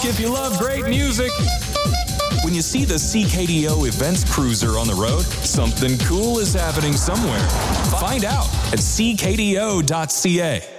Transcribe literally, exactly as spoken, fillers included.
talk if you love great music. When you see the C K D O Events Cruiser on the road, something cool is happening somewhere. Find out at c k d o dot c a.